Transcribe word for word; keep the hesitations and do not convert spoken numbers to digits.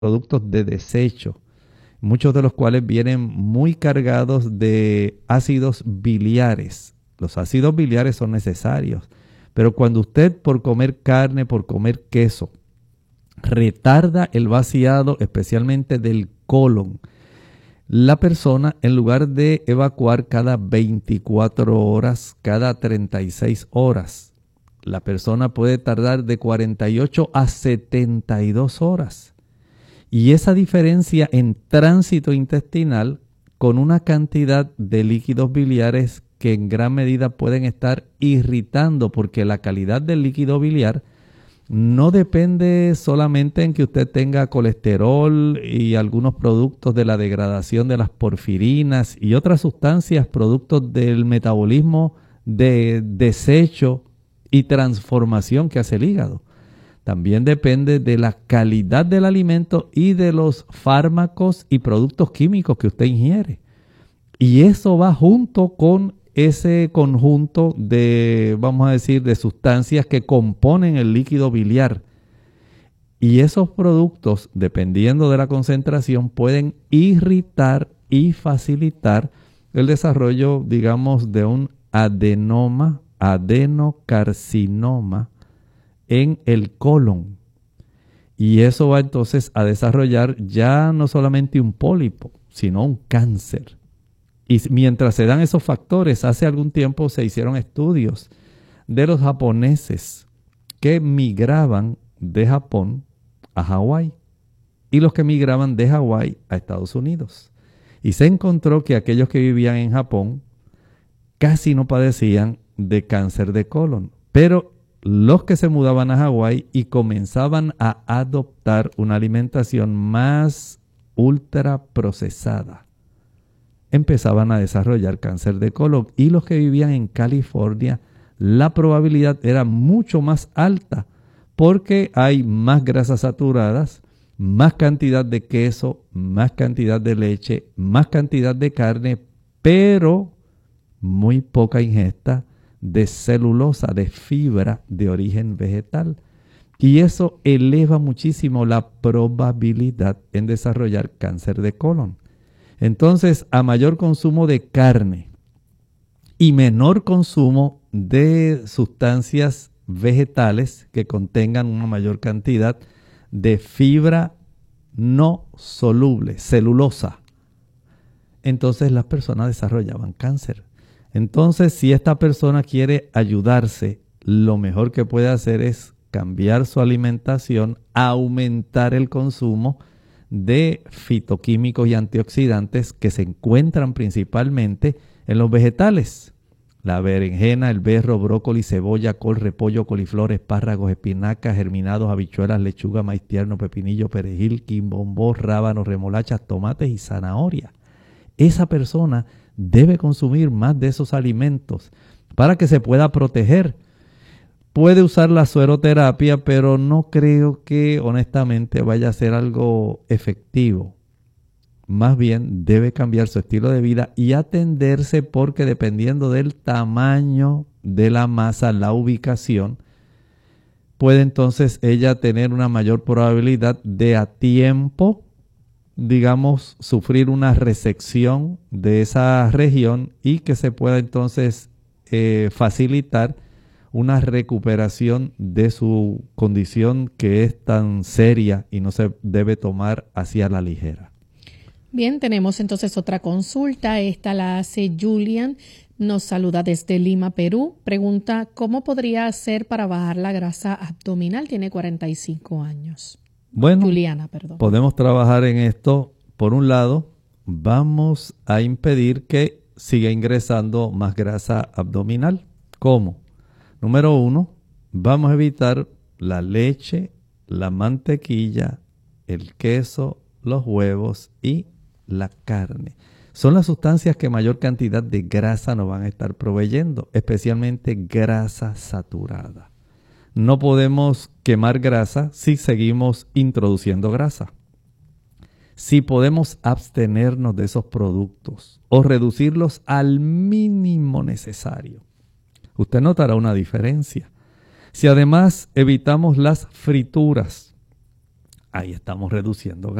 productos de desecho, muchos de los cuales vienen muy cargados de ácidos biliares. Los ácidos biliares son necesarios, pero cuando usted por comer carne, por comer queso, retarda el vaciado, especialmente del colon, la persona, en lugar de evacuar cada veinticuatro horas, cada treinta y seis horas, la persona puede tardar de cuarenta y ocho a setenta y dos horas. Y esa diferencia en tránsito intestinal con una cantidad de líquidos biliares que en gran medida pueden estar irritando, porque la calidad del líquido biliar no depende solamente en que usted tenga colesterol y algunos productos de la degradación de las porfirinas y otras sustancias, productos del metabolismo de desecho y transformación que hace el hígado. También depende de la calidad del alimento y de los fármacos y productos químicos que usted ingiere. Y eso va junto con ese conjunto de, vamos a decir, de sustancias que componen el líquido biliar. Y esos productos, dependiendo de la concentración, pueden irritar y facilitar el desarrollo, digamos, de un adenoma, adenocarcinoma en el colon. Y eso va entonces a desarrollar ya no solamente un pólipo, sino un cáncer. Y mientras se dan esos factores, hace algún tiempo se hicieron estudios de los japoneses que migraban de Japón a Hawái y los que migraban de Hawái a Estados Unidos. Y se encontró que aquellos que vivían en Japón casi no padecían de cáncer de colon, pero los que se mudaban a Hawái y comenzaban a adoptar una alimentación más ultra procesada, empezaban a desarrollar cáncer de colon. Y los que vivían en California, la probabilidad era mucho más alta porque hay más grasas saturadas, más cantidad de queso, más cantidad de leche, más cantidad de carne, pero muy poca ingesta de celulosa, de fibra de origen vegetal. Y eso eleva muchísimo la probabilidad en desarrollar cáncer de colon. Entonces, a mayor consumo de carne y menor consumo de sustancias vegetales que contengan una mayor cantidad de fibra no soluble, celulosa, entonces las personas desarrollaban cáncer. Entonces, si esta persona quiere ayudarse, lo mejor que puede hacer es cambiar su alimentación, aumentar el consumo de fitoquímicos y antioxidantes que se encuentran principalmente en los vegetales. La berenjena, el berro, brócoli, cebolla, col, repollo, coliflor, espárragos, espinacas, germinados, habichuelas, lechuga, maíz tierno, pepinillo, perejil, quimbombó, rábanos, remolachas, tomates y zanahoria. Esa persona debe consumir más de esos alimentos para que se pueda proteger. Puede usar la sueroterapia, pero no creo que honestamente vaya a ser algo efectivo. Más bien debe cambiar su estilo de vida y atenderse, porque dependiendo del tamaño de la masa, la ubicación, puede entonces ella tener una mayor probabilidad de a tiempo, digamos, sufrir una resección de esa región y que se pueda entonces eh, facilitar una recuperación de su condición que es tan seria y no se debe tomar hacia la ligera. Bien, tenemos entonces otra consulta. Esta la hace Julian. Nos saluda desde Lima, Perú. Pregunta, ¿cómo podría hacer para bajar la grasa abdominal? Tiene cuarenta y cinco años. Bueno, Juliana, perdón. Podemos trabajar en esto. Por un lado, vamos a impedir que siga ingresando más grasa abdominal. ¿Cómo? Número uno, vamos a evitar la leche, la mantequilla, el queso, los huevos y la carne. Son las sustancias que mayor cantidad de grasa nos van a estar proveyendo, especialmente grasa saturada. No podemos quemar grasa si seguimos introduciendo grasa. Si podemos abstenernos de esos productos o reducirlos al mínimo necesario, usted notará una diferencia. Si además evitamos las frituras, ahí estamos reduciendo